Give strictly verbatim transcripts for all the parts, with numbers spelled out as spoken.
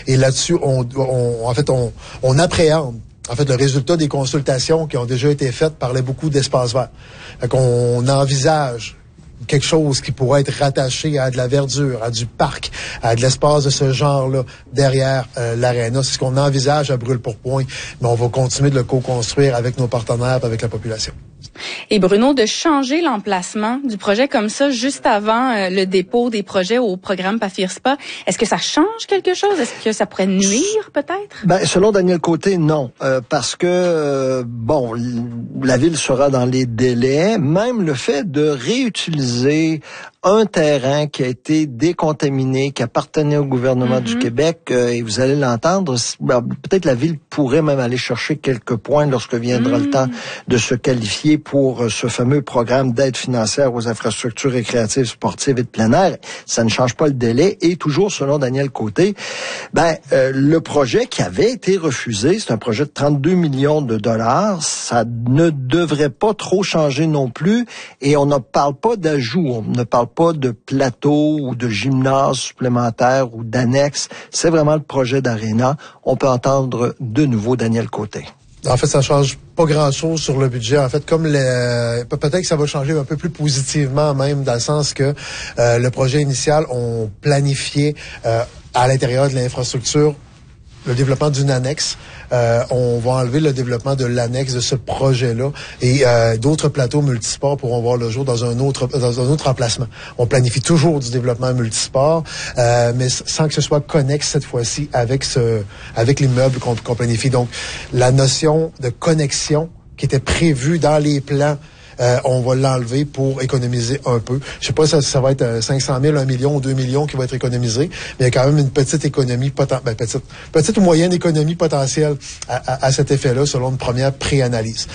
Et là-dessus, on, on, en fait, on, on appréhende. En fait, le résultat des consultations qui ont déjà été faites parlait beaucoup d'espace vert. Fait qu'on envisage quelque chose qui pourrait être rattaché à de la verdure, à du parc, à de l'espace de ce genre-là derrière euh, l'aréna. C'est ce qu'on envisage à Brûle-Pourpoint, mais on va continuer de le co-construire avec nos partenaires et avec la population. Et Bruno, de changer l'emplacement du projet comme ça, juste avant euh, le dépôt des projets au programme PAFIRSPA, est-ce que ça change quelque chose? Est-ce que ça pourrait nuire, peut-être? Ben, selon Daniel Côté, non. Euh, parce que, euh, bon, la ville sera dans les délais. Même le fait de réutiliser un terrain qui a été décontaminé, qui appartenait au gouvernement mm-hmm. du Québec, euh, et vous allez l'entendre, ben, peut-être la ville pourrait même aller chercher quelques points lorsque viendra mm. le temps de se qualifier pour euh, ce fameux programme d'aide financière aux infrastructures récréatives, sportives et de plein air. Ça ne change pas le délai. Et toujours selon Daniel Côté, ben euh, le projet qui avait été refusé, c'est un projet de trente-deux millions de dollars, ça ne devrait pas trop changer non plus. Et on ne parle pas d'ajout, on ne parle pas de plateau ou de gymnase supplémentaire ou d'annexe. C'est vraiment le projet d'Arena. On peut entendre de nouveau Daniel Côté. En fait, ça change pas grand-chose sur le budget. En fait, comme le, peut-être que ça va changer un peu plus positivement même, dans le sens que euh, le projet initial, on planifiait euh, à l'intérieur de l'infrastructure le développement d'une annexe. Euh, on va enlever le développement de l'annexe de ce projet-là et euh, d'autres plateaux multisports pourront voir le jour dans un autre dans un autre emplacement. On planifie toujours du développement multisport, euh, mais sans que ce soit connexe cette fois-ci avec ce avec l'immeuble qu'on, qu'on planifie. Donc, la notion de connexion qui était prévue dans les plans, Euh, on va l'enlever pour économiser un peu. Je sais pas si ça, ça va être cinq cent mille, un million ou deux millions qui va être économisé, mais il y a quand même une petite économie, poten- ben, petite, petite ou moyenne économie potentielle à, à, à cet effet-là, selon une première pré-analyse.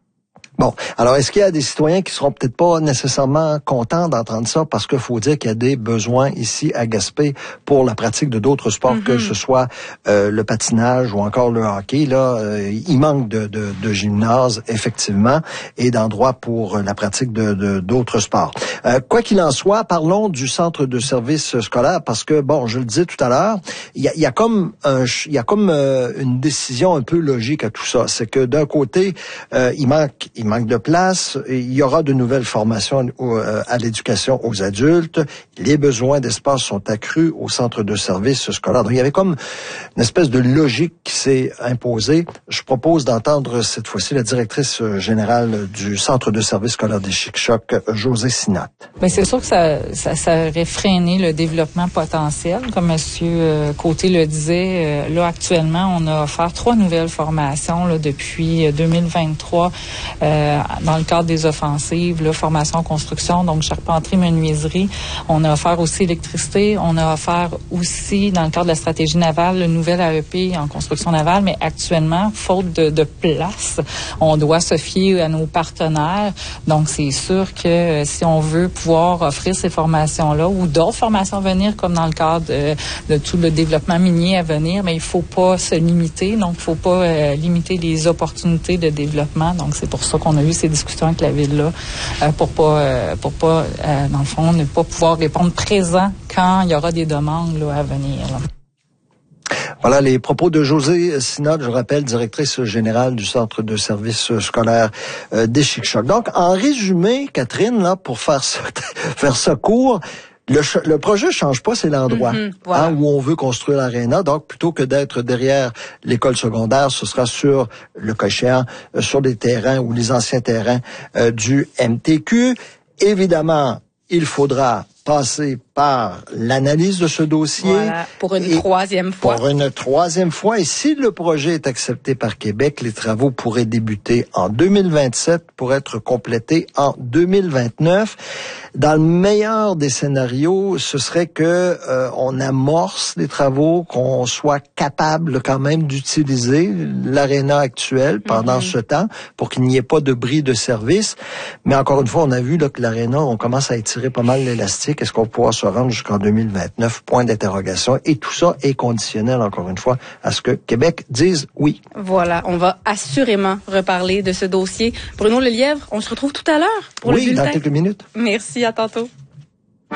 Bon, alors est-ce qu'il y a des citoyens qui seront peut-être pas nécessairement contents d'entendre ça, parce qu'il faut dire qu'il y a des besoins ici à Gaspé pour la pratique de d'autres sports, mm-hmm. que ce soit euh, le patinage ou encore le hockey. Là, euh, il manque de, de, de gymnases effectivement et d'endroits pour la pratique de, de d'autres sports. Euh, quoi qu'il en soit, parlons du centre de services scolaires, parce que bon, je le disais tout à l'heure, il y a, il y a comme un, il y a comme euh, une décision un peu logique à tout ça. C'est que d'un côté, euh, il manque il manque de place, il y aura de nouvelles formations à l'éducation aux adultes, les besoins d'espace sont accrus au centre de services scolaires. Donc, il y avait comme une espèce de logique qui s'est imposée. Je propose d'entendre cette fois-ci la directrice générale du centre de services scolaires des Chic-Chocs, Josée Sinat. Bien, c'est sûr que ça, ça, ça aurait freiné le développement potentiel. Comme M. Côté le disait, là, actuellement, on a offert trois nouvelles formations là, depuis deux mille vingt-trois. Euh, dans le cadre des offensives, là, formation, construction, donc charpenterie, menuiserie. On a offert aussi électricité. On a offert aussi, dans le cadre de la stratégie navale, le nouvel A E P en construction navale, mais actuellement, faute de, de place, on doit se fier à nos partenaires. Donc, c'est sûr que euh, si on veut pouvoir offrir ces formations-là ou d'autres formations à venir, comme dans le cadre de, de tout le développement minier à venir, mais il faut pas se limiter. Donc, il faut pas euh, limiter les opportunités de développement. Donc, c'est pour ça qu'on a eu ces discussions avec la ville-là euh, pour pas, euh, pour pas euh, dans le fond, ne pas pouvoir répondre présent quand il y aura des demandes là, à venir. Là. Voilà les propos de Josée Sinat, je rappelle, directrice générale du centre de services scolaires euh, des Chic-Chocs. Donc, en résumé, Catherine, là, pour faire ça, faire ça court, Le, ch- le projet change pas, c'est l'endroit mm-hmm, voilà. hein, où on veut construire l'aréna. Donc, plutôt que d'être derrière l'école secondaire, ce sera sur le cas échéant, euh, sur les terrains ou les anciens terrains euh, du M T Q. Évidemment, il faudra passer par l'analyse de ce dossier. Voilà, pour une troisième fois. Pour une troisième fois. Et si le projet est accepté par Québec, les travaux pourraient débuter en deux mille vingt-sept pour être complétés en deux mille vingt-neuf. Dans le meilleur des scénarios, ce serait que euh, on amorce les travaux, qu'on soit capable quand même d'utiliser l'aréna actuelle pendant mm-hmm. ce temps pour qu'il n'y ait pas de bris de service. Mais encore une fois, on a vu là, que l'aréna, on commence à étirer pas mal l'élastique. Est-ce qu'on va pouvoir se rendre jusqu'en deux mille vingt-neuf? Point d'interrogation. Et tout ça est conditionnel, encore une fois, à ce que Québec dise oui. Voilà, on va assurément reparler de ce dossier. Bruno Lelièvre, on se retrouve tout à l'heure pour oui, le bulletin. Oui, dans quelques minutes. Merci, à tantôt.